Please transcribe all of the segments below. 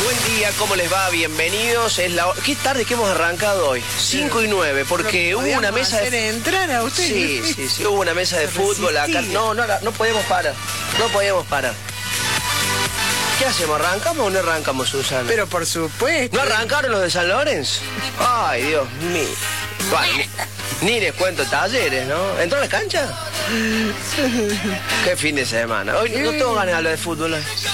Buen día, ¿cómo les va? Bienvenidos. Qué tarde que hemos arrancado hoy. 5 y 9, porque hubo una mesa de... entrar a ustedes. Sí, hubo una mesa de fútbol acá. No podíamos parar. No podíamos parar. ¿Qué hacemos? ¿Arrancamos o no arrancamos, Susana? Pero por supuesto. ¿No arrancaron los de San Lorenzo? Ay, Dios mío. Bueno, ni les cuento Talleres, ¿no? ¿Entró a la cancha? Qué fin de semana. Hoy no tengo ganas de hablar de fútbol.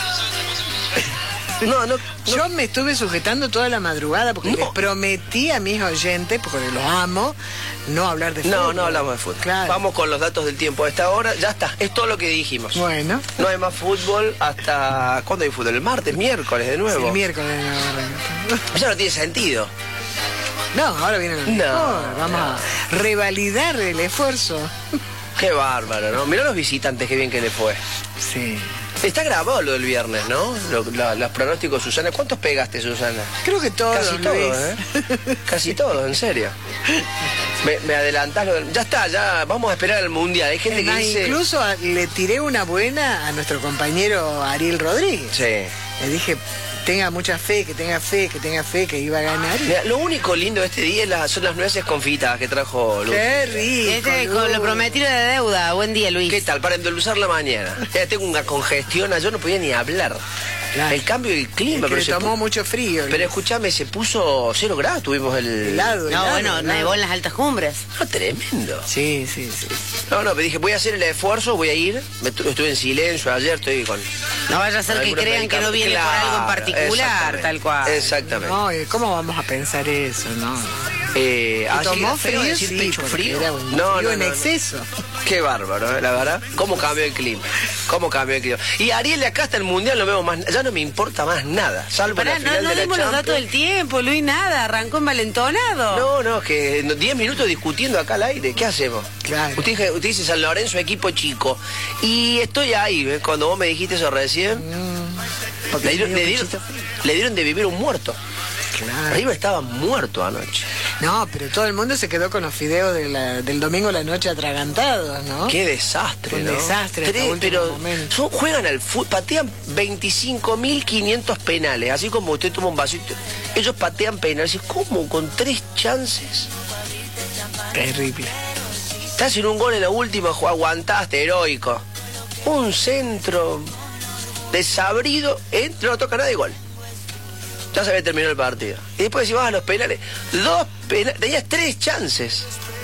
No. Yo me estuve sujetando toda la madrugada porque les prometí a mis oyentes, porque los amo, no hablar de fútbol. No hablamos de fútbol. Claro. Vamos con los datos del tiempo. A esta hora ya está. Es todo lo que dijimos. Bueno. No hay más fútbol hasta... ¿Cuándo hay fútbol? ¿El martes? ¿Miércoles de nuevo? Sí, el miércoles. Eso no tiene sentido. No, ahora viene el mejor. Vamos a revalidar el esfuerzo. Qué bárbaro, ¿no? Mirá los visitantes, qué bien que le fue. Sí. Está grabado lo del viernes, ¿no? Los pronósticos, Susana. ¿Cuántos pegaste, Susana? Creo que todos. Casi todos, ¿eh? Casi todos, en serio. Me adelantás lo del... Ya está, ya vamos a esperar al Mundial. Hay gente que dice... Incluso le tiré una buena a nuestro compañero Ariel Rodríguez. Sí. Le dije, tenga mucha fe, que tenga fe, que iba a ganar. Mira, lo único lindo de este día son las nueces confitadas que trajo Luis. ¡Qué rico! Con lo prometido de deuda. Buen día, Luis. ¿Qué tal? Para endulzar la mañana. Ya tengo una congestión, yo no podía ni hablar. Claro. El cambio del clima. Pero tomó mucho frío. Pero escúchame, se puso 0 grados, tuvimos el... helado. Nevó en las altas cumbres. No, tremendo. Sí. No, pero dije, voy a hacer el esfuerzo, voy a ir. Estuve en silencio ayer, estoy con... No vaya a ser que crean que no viene por algo en particular, tal cual. Exactamente. No, ¿cómo vamos a pensar eso, no? ¿Tomó frío? Decir Sí, pecho frío? Era un frío en exceso. Qué bárbaro, la verdad. ¿Cómo cambió el clima? Y Ariel, de acá hasta el Mundial no vemos más... Ya no me importa más nada, salvo la final de la dimos los Champions. datos del tiempo, Luis, nada. Arrancó envalentonado. No, que 10 minutos discutiendo acá al aire. ¿Qué hacemos? Claro. Usted dice San Lorenzo, equipo chico. Y estoy ahí, ¿ves? Cuando vos me dijiste eso recién... Le dieron de vivir un muerto. Claro. River estaba muerto anoche. No, pero todo el mundo se quedó con los fideos del domingo a la noche atragantados, ¿no? Qué desastre, ¿no? Un desastre. Pero juegan al fútbol, patean 25.500 penales, así como usted toma un vasito. Ellos patean penales, ¿cómo? Con 3 chances. Terrible. Estás en un gol en la última, aguantaste, heroico. Un centro desabrido, no lo toca nadie, gol. Ya se había terminado el partido. Y después si vas a los penales, 2 penales, tenías 3 chances.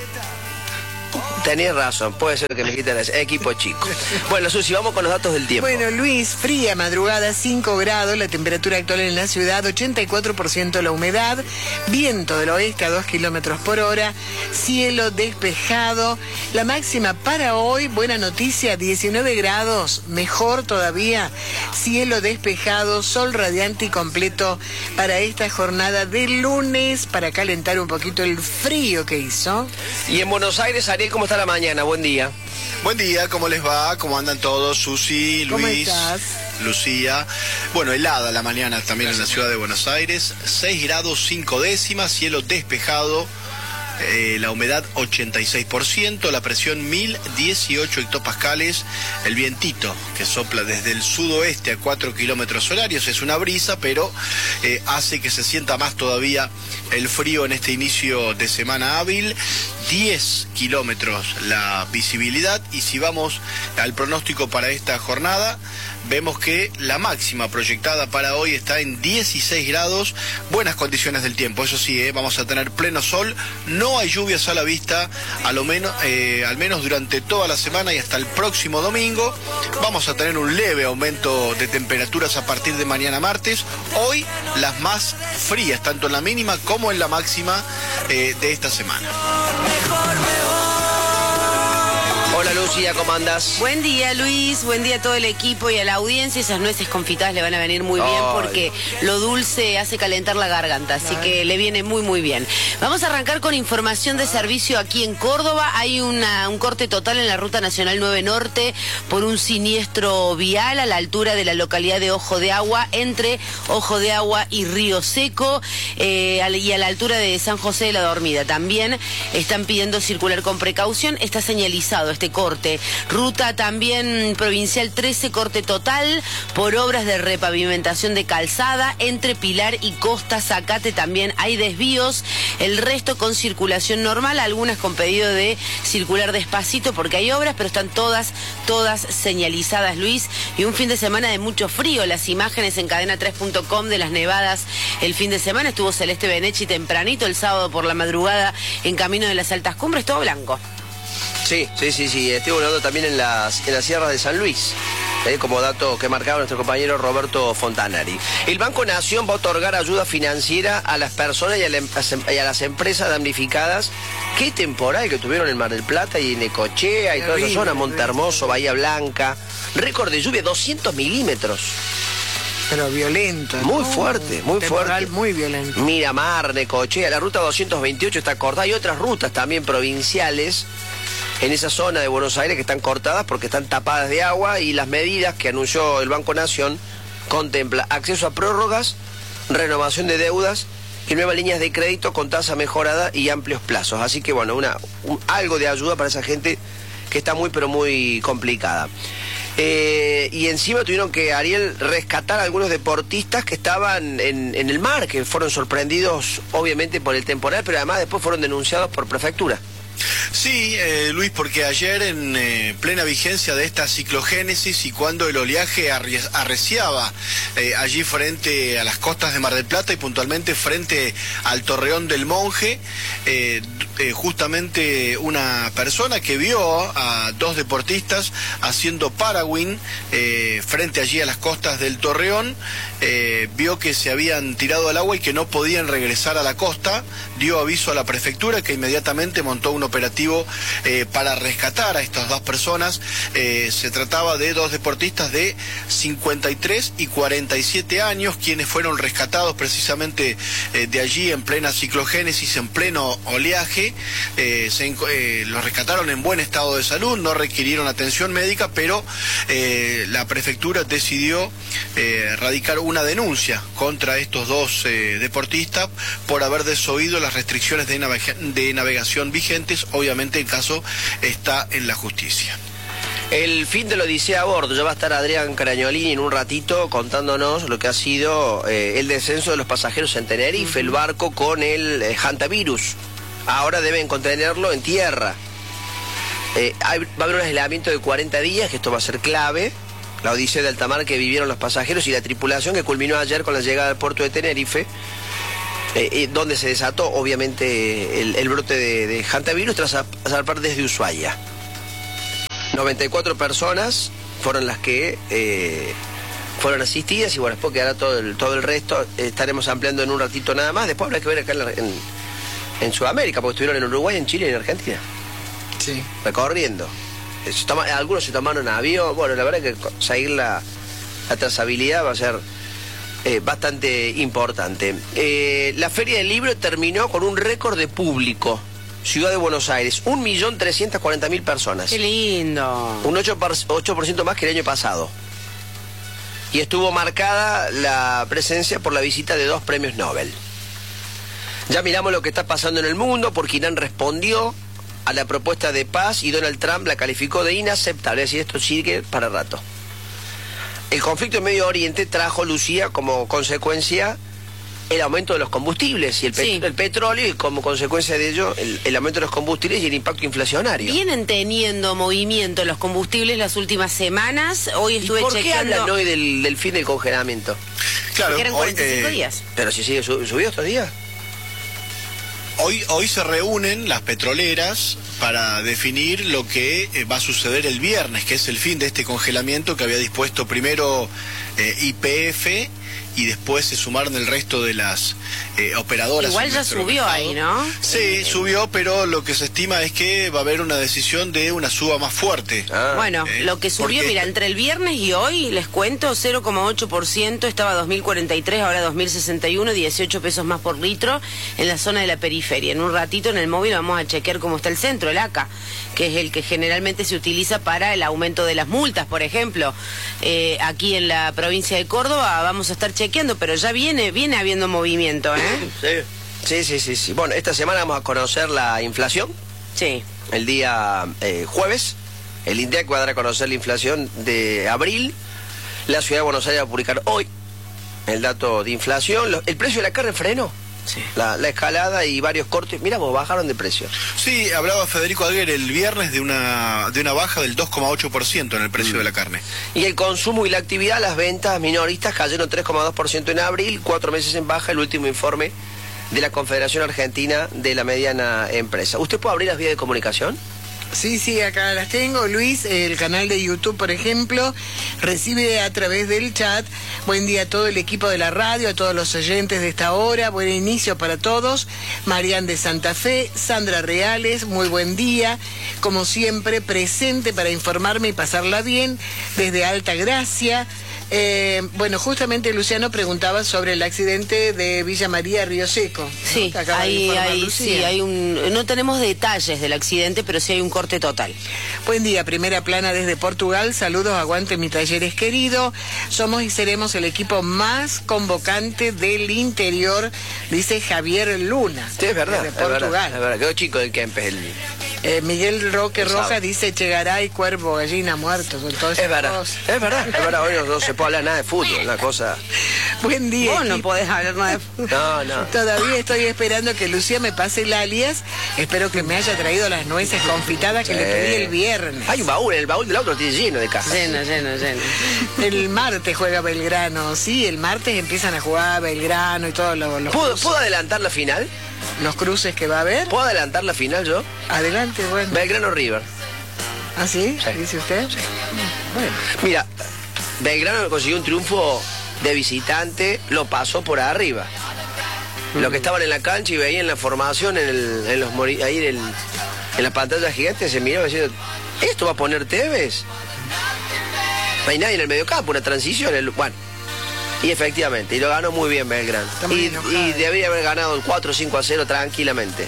Tenías razón, puede ser que me quiten ese equipo chico. Bueno, Susi, vamos con los datos del tiempo. Bueno, Luis, fría madrugada, 5 grados, la temperatura actual en la ciudad, 84% la humedad, viento del oeste a 2 kilómetros por hora, cielo despejado, la máxima para hoy, buena noticia, 19 grados, mejor todavía, cielo despejado, sol radiante y completo para esta jornada de lunes, para calentar un poquito el frío que hizo. Y en Buenos Aires, Ariel, ¿cómo está la mañana? Buen día. Buen día, ¿cómo les va? ¿Cómo andan todos? Susi, ¿Cómo Luis, estás? Lucía. Bueno, helada la mañana también en la ciudad de Buenos Aires. 6 grados 5 décimas, cielo despejado. La humedad 86%, la presión 1018 hectopascales, el vientito que sopla desde el sudoeste a 4 kilómetros horarios, es una brisa, pero hace que se sienta más todavía el frío en este inicio de semana hábil. 10 kilómetros la visibilidad, y si vamos al pronóstico para esta jornada, vemos que la máxima proyectada para hoy está en 16 grados, buenas condiciones del tiempo, eso sí, vamos a tener pleno sol, no hay lluvias a la vista, al menos durante toda la semana y hasta el próximo domingo. Vamos a tener un leve aumento de temperaturas a partir de mañana martes, hoy las más frías, tanto en la mínima como en la máxima de esta semana. Hola Lucía, ¿cómo andás? Buen día, Luis, buen día a todo el equipo y a la audiencia. Esas nueces confitadas le van a venir muy bien porque lo dulce hace calentar la garganta, así que le viene muy bien. Vamos a arrancar con información de servicio aquí en Córdoba. Hay un corte total en la Ruta Nacional 9 Norte por un siniestro vial a la altura de la localidad de Ojo de Agua, entre Ojo de Agua y Río Seco, y a la altura de San José de la Dormida. También están pidiendo circular con precaución. Está señalizado este corte. Ruta también provincial 13, corte total por obras de repavimentación de calzada entre Pilar y Costa Zacate. También hay desvíos, el resto con circulación normal, algunas con pedido de circular despacito porque hay obras, pero están todas señalizadas, Luis. Y un fin de semana de mucho frío. Las imágenes en cadena3.com de las nevadas el fin de semana. Estuvo Celeste Benechi tempranito el sábado por la madrugada en camino de las altas cumbres, todo blanco. Sí. Estoy volando también en las sierras de San Luis. Como dato que marcaba nuestro compañero Roberto Fontanari. El Banco Nación va a otorgar ayuda financiera a las personas y a las empresas damnificadas. Qué temporal que tuvieron en Mar del Plata y en Necochea y toda esa zona, Montehermoso, Bahía Blanca. Récord de lluvia, 200 milímetros. Pero violento. Muy fuerte, muy fuerte. Muy violento. Miramar, Necochea, la ruta 228 está cortada. Hay otras rutas también provinciales en esa zona de Buenos Aires que están cortadas porque están tapadas de agua, y las medidas que anunció el Banco Nación contempla acceso a prórrogas, renovación de deudas y nuevas líneas de crédito con tasa mejorada y amplios plazos. Así que bueno, algo de ayuda para esa gente que está muy pero muy complicada. Y encima tuvieron que, Ariel, rescatar a algunos deportistas que estaban en el mar, que fueron sorprendidos obviamente por el temporal, pero además después fueron denunciados por prefectura. Sí, Luis, porque ayer en plena vigencia de esta ciclogénesis y cuando el oleaje arreciaba allí frente a las costas de Mar del Plata y puntualmente frente al Torreón del Monje, justamente una persona que vio a dos deportistas haciendo paragüín frente allí a las costas del Torreón, vio que se habían tirado al agua y que no podían regresar a la costa, dio aviso a la prefectura, que inmediatamente montó un operativo para rescatar a estas dos personas. Se trataba de dos deportistas de 53 y 47 años, quienes fueron rescatados precisamente de allí en plena ciclogénesis, en pleno oleaje. Los rescataron en buen estado de salud, no requirieron atención médica, pero la prefectura decidió radicar una denuncia contra estos dos deportistas por haber desoído las restricciones de navegación vigentes. Obviamente el caso está en la justicia. El fin de la odisea a bordo. Ya va a estar Adrián Caragnolini en un ratito contándonos lo que ha sido el descenso de los pasajeros en Tenerife, el barco con el hantavirus. Ahora deben contenerlo en tierra. Va a haber un aislamiento de 40 días, que esto va a ser clave. La odisea de alta mar que vivieron los pasajeros y la tripulación, que culminó ayer con la llegada al puerto de Tenerife, donde se desató obviamente el brote de hantavirus tras zarpar desde Ushuaia. 94 personas fueron las que fueron asistidas, y bueno, después quedará todo el resto. Estaremos ampliando en un ratito nada más. Después habrá que ver acá en Sudamérica, porque estuvieron en Uruguay, en Chile y en Argentina. Sí. Recorriendo. Algunos se tomaron avión. Bueno, la verdad es que seguir la trazabilidad va a ser bastante importante. La Feria del Libro terminó con un récord de público. Ciudad de Buenos Aires, 1.340.000 personas. ¡Qué lindo! Un 8% más que el año pasado. Y estuvo marcada la presencia por la visita de 2 premios Nobel. Ya miramos lo que está pasando en el mundo, porque Irán respondió a la propuesta de paz y Donald Trump la calificó de inaceptable. Así esto sigue para rato. El conflicto en Medio Oriente trajo, Lucía, como consecuencia el aumento de los combustibles y el petróleo, y como consecuencia de ello el aumento de los combustibles y el impacto inflacionario. Vienen teniendo movimiento los combustibles las últimas semanas. Hoy estuve chequeando. ¿Por qué hablan hoy del fin del congelamiento? Claro, porque eran 45 días. Pero si sigue subió estos días. Hoy se reúnen las petroleras para definir lo que va a suceder el viernes, que es el fin de este congelamiento que había dispuesto primero YPF, y después se sumaron el resto de las operadoras. Igual ya subió ahí, ¿no? Sí, subió, pero lo que se estima es que va a haber una decisión de una suba más fuerte. Bueno, lo que subió, mira, entre el viernes y hoy, les cuento, 0,8%, estaba 2.043, ahora 2.061, 18 pesos más por litro en la zona de la periferia. En un ratito en el móvil vamos a chequear cómo está el centro, el ACA, que es el que generalmente se utiliza para el aumento de las multas, por ejemplo. Aquí en la provincia de Córdoba vamos a estar chequeando, pero ya viene habiendo movimiento, ¿eh? Sí. Bueno, esta semana vamos a conocer la inflación. Sí. El día jueves. El INDEC va a dar a conocer la inflación de abril. La Ciudad de Buenos Aires va a publicar hoy el dato de inflación. El precio de la carne frenó. Sí. La escalada y varios cortes. Mira, vos bajaron de precio. Sí, hablaba Federico Aguer el viernes de una baja del 2,8% en el precio de la carne. Y el consumo y la actividad, las ventas minoristas cayeron 3,2% en abril, 4 meses en baja, el último informe de la Confederación Argentina de la Mediana Empresa. ¿Usted puede abrir las vías de comunicación? Sí, acá las tengo. Luis, el canal de YouTube, por ejemplo, recibe a través del chat. Buen día a todo el equipo de la radio, a todos los oyentes de esta hora. Buen inicio para todos. Marian de Santa Fe, Sandra Reales, muy buen día. Como siempre, presente para informarme y pasarla bien desde Alta Gracia. Bueno, justamente Luciano preguntaba sobre el accidente de Villa María, Río Seco. Sí, ¿no? hay no tenemos detalles del accidente, pero sí hay un corte total. Buen día, primera plana desde Portugal. Saludos, aguante mi Talleres querido. Somos y seremos el equipo más convocante del interior, dice Javier Luna. Sí, es verdad, desde Portugal. es verdad. Quedó chico del Kempes. Miguel Roque Roja dice Chegaray, Cuervo, Gallina, Muerto. Son todas Es esas verdad, cosas. es verdad. Hoy no se puede hablar nada de fútbol, una cosa... Buen día. Vos no equipo. podés hablar nada de... No. Todavía estoy esperando que Lucía me pase el alias. Espero que me haya traído las nueces confitadas que le pedí el viernes. Hay un baúl, el baúl del auto tiene lleno de cajas. Lleno. El martes juega Belgrano. Sí, el martes empiezan a jugar Belgrano y todos los ¿Puedo adelantar la final? los cruces que va a haber. ¿Puedo adelantar la final yo? Adelante, bueno. Belgrano River. ¿Ah, sí? Sí. ¿Dice usted? Sí. Bueno. Mira, Belgrano consiguió un triunfo de visitante, lo pasó por arriba. Los que estaban en la cancha y veían la formación ahí en la pantalla gigante se miraban diciendo, ¿esto va a poner Tevez? No hay nadie en el mediocampo, una transición. Bueno, y efectivamente, y lo ganó muy bien Belgrano. Y debería haber ganado 4-5-0 tranquilamente.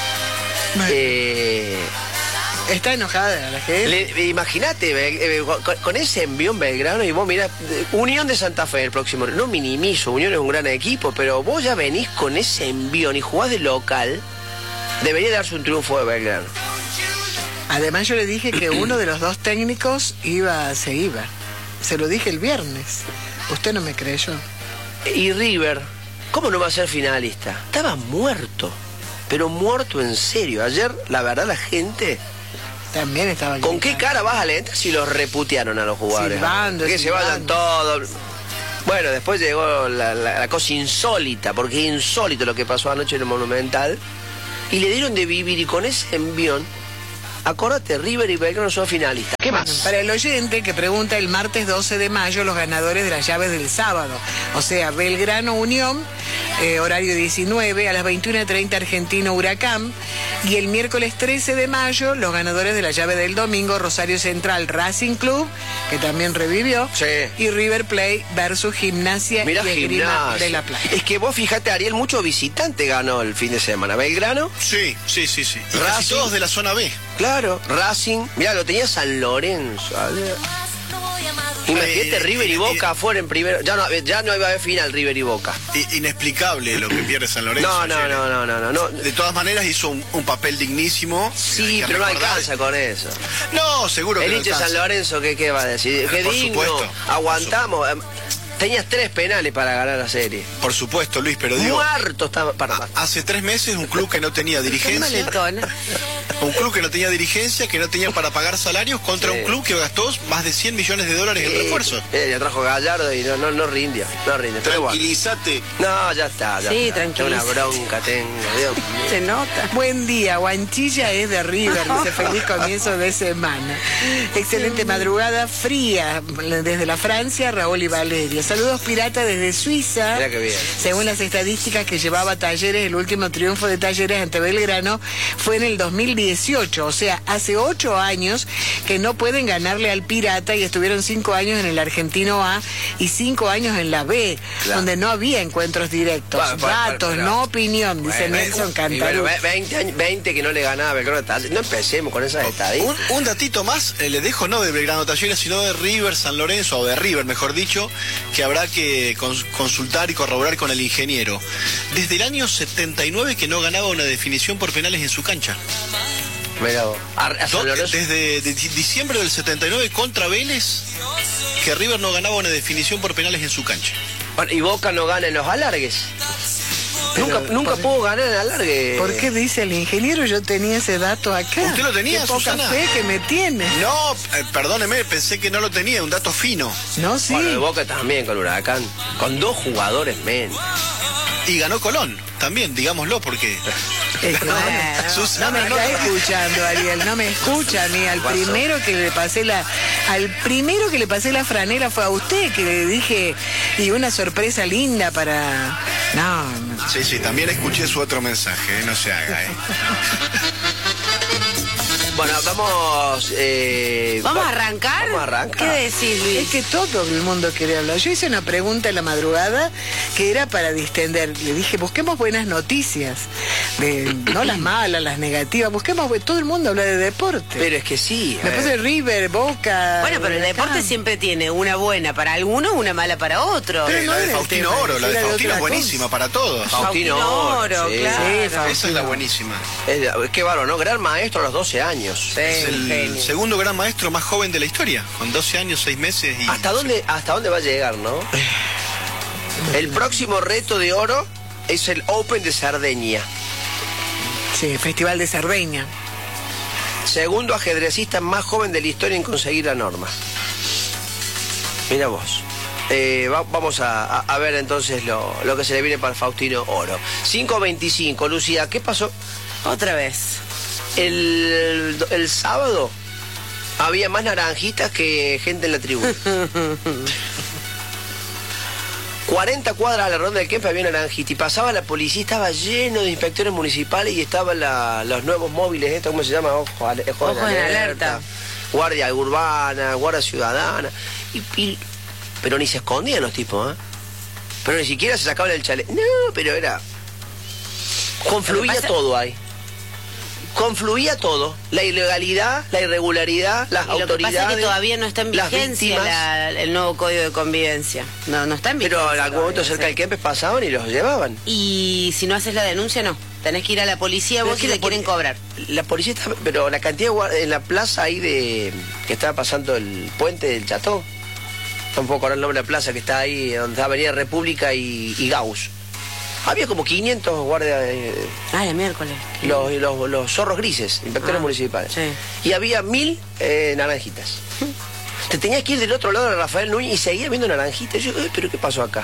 Está enojada la gente. Imagínate, con ese envión Belgrano, y vos mirá, Unión de Santa Fe el próximo, no minimizo, Unión es un gran equipo, pero vos ya venís con ese envión y jugás de local, debería darse un triunfo de Belgrano. Además yo le dije que uno de los dos técnicos se iba. Se lo dije el viernes. Usted no me creyó. Y River, ¿cómo no va a ser finalista? Estaba muerto, pero muerto en serio. Ayer, la verdad, la gente... También estaba... ¿Con qué cara vas a alentar si los reputearon a los jugadores? Silbando, que se vayan todos. Bueno, después llegó la cosa insólita, porque es insólito lo que pasó anoche en el Monumental. Y le dieron de vivir, y con ese envión, acordate, River y Belgrano son finalistas. ¿Qué más? Para el oyente que pregunta, el martes 12 de mayo los ganadores de las llaves del sábado. O sea, Belgrano Unión, horario 19, a las 21:30 Argentino Huracán. Y el miércoles 13 de mayo los ganadores de la llave del domingo, Rosario Central Racing Club, que también revivió. Sí. Y River Plate versus Gimnasia Mirá, y Esgrima Gimnasia de la Plata. Es que vos fijate, Ariel, mucho visitante ganó el fin de semana. Belgrano. Sí. Y Racing. casi todos de la zona B. Claro, Racing. Mirá, lo tenía San Lorenzo. Imagínate River y Boca afuera en primero. Ya no iba a haber final River y Boca. Inexplicable lo que pierde San Lorenzo. No. De todas maneras hizo un papel dignísimo. Sí, Hay que pero no recordar. alcanza con eso. No, seguro que El no hincha de San alcanza. Lorenzo, ¿qué va a decir? Qué Por digno, supuesto. aguantamos. Tenías 3 penales para ganar la serie. Por supuesto, Luis, pero digo... Muerto estaba para Hace 3 meses un club que no tenía Qué dirigencia, maletón. un club que no tenía dirigencia, que no tenía para pagar salarios, contra Sí. un club que gastó más de 100 millones de dólares en refuerzos. Ya trajo Gallardo y no rindió. Pero bueno. Tranquilízate. No, ya está. Sí, está. tranquilízate. Una bronca tengo, Dios mío. Se nota. Buen día, Guanchilla es de River, dice feliz comienzo de semana. Excelente madrugada, fría, desde la Francia, Raúl y Valeria. Saludos pirata desde Suiza. Mirá qué bien. Según las estadísticas que llevaba Talleres, el último triunfo de Talleres ante Belgrano fue en el 2018, o sea, hace 8 años que no pueden ganarle al Pirata y estuvieron 5 años en el Argentino A y 5 años en la B, Claro. donde no había encuentros directos. Datos, Pero- no opinión, dice Bueno, Nelson y Cantarú. bueno, 20 que no le ganaba a Belgrano. No empecemos con esas estadísticas. Un datito más, le dejo no de Belgrano Talleres, sino de River, San Lorenzo, o de River, mejor dicho, que habrá que consultar y corroborar con el ingeniero. Desde el año 79 que no ganaba una definición por penales en su cancha. Mirá vos. A San Lorenzo. Desde diciembre del 79 contra Vélez, que River no ganaba una definición por penales en su cancha. Bueno, y Boca no gana en los alargues. Pero, Nunca pudo ganar en alargue. ¿Por qué dice el ingeniero? Yo tenía ese dato acá. ¿Usted lo tenía, Qué poca Susana? fe que me tiene. No, perdóneme, pensé que no lo tenía, un dato fino. No, sí. Bueno, de Boca también con Huracán. Con 2 jugadores menos. Y ganó Colón, también, digámoslo, porque... No me está escuchando, Ariel, no me escucha a mí. Al primero que le pasé la franela fue a usted, que le dije, y una sorpresa linda para... No. Sí, también escuché su otro mensaje, no se haga, Bueno, vamos... ¿Vamos a arrancar? Vamos a arrancar. ¿Qué decís, Luis? Es que todo el mundo quiere hablar. Yo hice una pregunta en la madrugada que era para distender. Le dije, busquemos buenas noticias. No las malas, las negativas. Todo el mundo habla de deporte. Pero es que sí. Después de River, Boca... Bueno, pero el deporte siempre tiene una buena para algunos, una mala para otros. Pero no la de era el Faustino tema, Oro, la de era de Faustino otra es buenísima cosa. para todos. Faustino Oro, sí. claro. Sí, Esa es la buenísima. Qué bárbaro, ¿no? Gran maestro a los 12 años. Es el segundo gran maestro más joven de la historia, con 12 años, 6 meses y... ¿Hasta dónde va a llegar, no? El próximo reto de oro es el Open de Cerdeña. Sí, Festival de Cerdeña. Segundo ajedrecista más joven de la historia en conseguir la norma. Mira vos. Vamos a ver entonces lo que se le viene para Faustino Oro. 5:25, Lucía, ¿qué pasó? Otra vez. El sábado había más naranjitas que gente en la tribuna. 40 cuadras a la ronda del Kempe había naranjita y pasaba la policía, estaba lleno de inspectores municipales y estaban los nuevos móviles, ¿esto cómo se llama? Ojo en alerta. Guardia urbana, guardia ciudadana. Pero ni se escondían los tipos, ¿eh? Pero ni siquiera se sacaban el chaleco. No, pero era... Confluía todo ahí. Confluía todo, la ilegalidad, la irregularidad, las autoridades. Lo que pasa es que todavía no está en vigencia el nuevo código de convivencia. No está en vigencia. Pero en algún momento cerca del Kempes pasaban y los llevaban. Y si no haces la denuncia, no. Tenés que ir a la policía vos y le quieren cobrar. La policía está... Pero la cantidad en la plaza ahí que estaba pasando el puente del Cható. Tampoco ahora el nombre de la plaza que está ahí, donde está Avenida República y Gauss. Había como 500 guardias... la miércoles. Los zorros grises, inspectores municipales. Sí. Y había 1000 naranjitas. Te tenías que ir del otro lado de Rafael Núñez y seguía viendo naranjitas. Y yo, ¿pero qué pasó acá?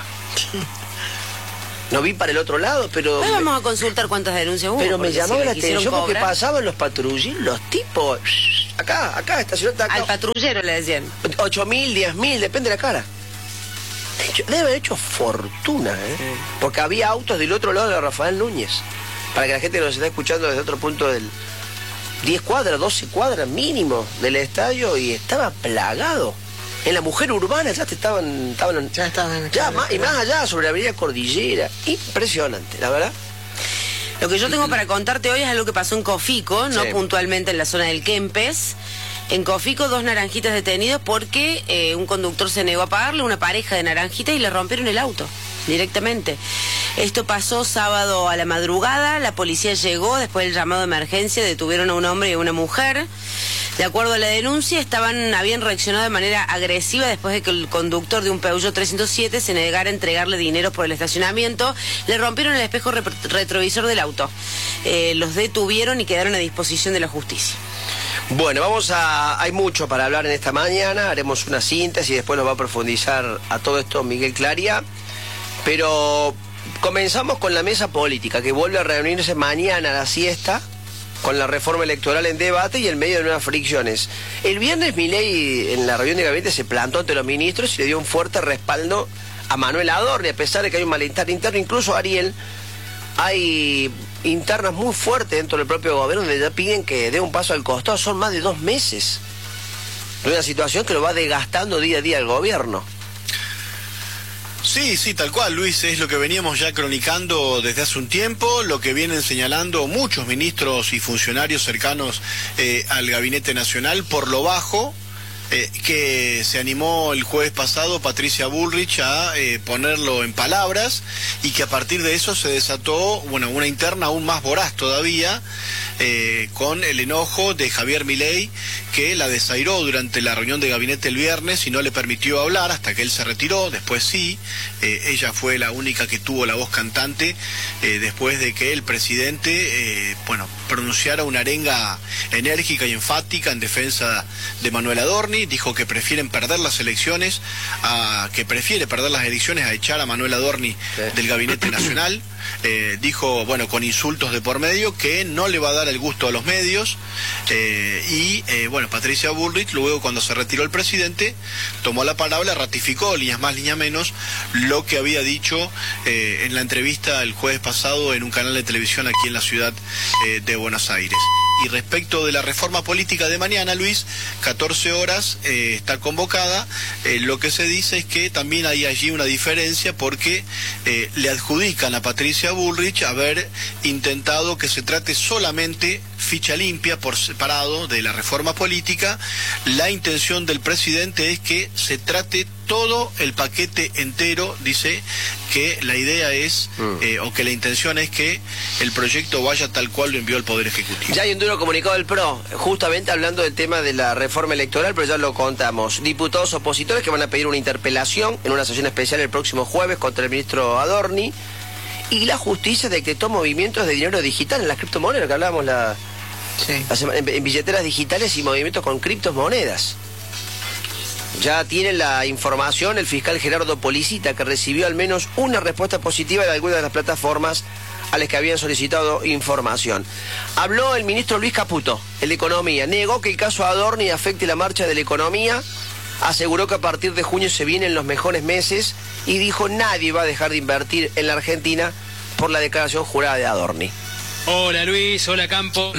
No vi para el otro lado, pero... Ahora vamos a consultar cuántas denuncias hubo. Pero me llamaba la quisieron atención porque cobrar. pasaban los patrulleros, los tipos... Acá, estacionate acá. Al patrullero le decían. 8.000, 10.000, depende de la cara. Debe haber hecho fortuna, ¿eh? Sí. Porque había autos del otro lado de Rafael Núñez. Para que la gente nos esté escuchando desde otro punto del... 10 cuadras, 12 cuadras mínimo del estadio y estaba plagado. En la Mujer Urbana ya estaban y más allá, sobre la avenida Cordillera. Impresionante, la verdad. Lo que yo tengo para contarte hoy es algo que pasó en Cofico, no puntualmente en la zona del Kempes. En Cofico, 2 naranjitas detenidos porque un conductor se negó a pagarle, una pareja de naranjitas, y le rompieron el auto directamente. Esto pasó sábado a la madrugada, la policía llegó después del llamado de emergencia, detuvieron a un hombre y a una mujer. De acuerdo a la denuncia, habían reaccionado de manera agresiva después de que el conductor de un Peugeot 307 se negara a entregarle dinero por el estacionamiento. Le rompieron el espejo retrovisor del auto. Los detuvieron y quedaron a disposición de la justicia. Bueno, hay mucho para hablar en esta mañana, haremos una síntesis y después nos va a profundizar a todo esto Miguel Claria. Pero comenzamos con la mesa política, que vuelve a reunirse mañana a la siesta, con la reforma electoral en debate y en medio de nuevas fricciones. El viernes Milei en la reunión de gabinete se plantó ante los ministros y le dio un fuerte respaldo a Manuel Adorni, a pesar de que hay un malestar interno, incluso Ariel, hay internas muy fuertes dentro del propio gobierno donde ya piden que dé un paso al costado. Son más de 2 meses de una situación que lo va desgastando día a día el gobierno. Sí, tal cual, Luis, es lo que veníamos ya cronicando desde hace un tiempo, lo que vienen señalando muchos ministros y funcionarios cercanos al Gabinete Nacional. Por lo bajo, que se animó el jueves pasado Patricia Bullrich a ponerlo en palabras, y que a partir de eso se desató una interna aún más voraz todavía, con el enojo de Javier Milei, que la desairó durante la reunión de gabinete el viernes y no le permitió hablar hasta que él se retiró. Después sí, ella fue la única que tuvo la voz cantante después de que el presidente pronunciara una arenga enérgica y enfática en defensa de Manuel Adorni. Dijo que prefiere perder las elecciones a echar a Manuel Adorni del gabinete nacional. Dijo, con insultos de por medio, que no le va a dar el gusto a los medios, Patricia Bullrich, luego, cuando se retiró el presidente, tomó la palabra, ratificó líneas más, líneas menos lo que había dicho en la entrevista el jueves pasado en un canal de televisión aquí en la ciudad de Buenos Aires. Y respecto de la reforma política de mañana, Luis, 14 horas está convocada. Lo que se dice es que también hay allí una diferencia, porque le adjudican a Patricia Bullrich haber intentado que se trate solamente ficha limpia por separado de la reforma política. La intención del presidente es que se trate todo el paquete entero. Dice que la idea es, o que la intención es, que el proyecto vaya tal cual lo envió el Poder Ejecutivo. Ya hay un duro comunicado del PRO, justamente hablando del tema de la reforma electoral, pero ya lo contamos. Diputados opositores que van a pedir una interpelación en una sesión especial el próximo jueves contra el ministro Adorni. Y la justicia decretó movimientos de dinero digital en las criptomonedas, que hablábamos la semana, en billeteras digitales y movimientos con criptomonedas. Ya tiene la información el fiscal Gerardo Policita, que recibió al menos una respuesta positiva de algunas de las plataformas a las que habían solicitado información. Habló el ministro Luis Caputo, el de Economía. Negó que el caso Adorni afecte la marcha de la economía. Aseguró que a partir de junio se vienen los mejores meses y dijo: nadie va a dejar de invertir en la Argentina por la declaración jurada de Adorni. Hola Luis, hola Campo.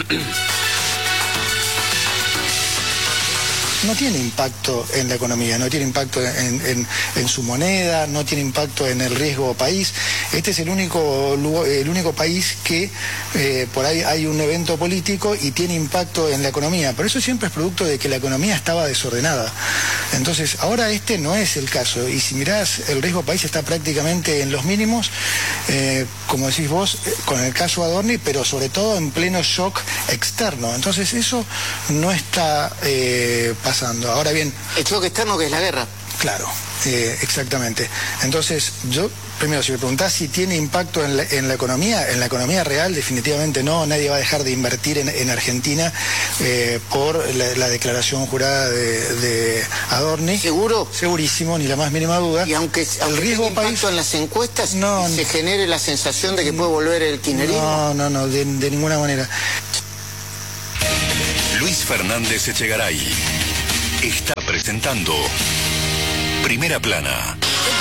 No tiene impacto en la economía, no tiene impacto en su moneda, no tiene impacto en el riesgo país. Este es el único país que por ahí hay un evento político y tiene impacto en la economía. Pero eso siempre es producto de que la economía estaba desordenada. Entonces, ahora este no es el caso. Y si mirás, el riesgo país está prácticamente en los mínimos, como decís vos, con el caso Adorni, pero sobre todo en pleno shock externo. Entonces, eso no está pasando. Ahora bien... El shock externo, que es la guerra. Claro, exactamente. Entonces, yo, primero, si me preguntás si tiene impacto en la economía real, definitivamente no. Nadie va a dejar de invertir en Argentina por la declaración jurada de Adorni. ¿Seguro? Segurísimo, ni la más mínima duda. Y aunque el riesgo tenga impacto país... en las encuestas, no, se genere la sensación de que puede volver el kirchnerismo. No, de ninguna manera. Luis Fernández Echegaray está presentando Primera Plana.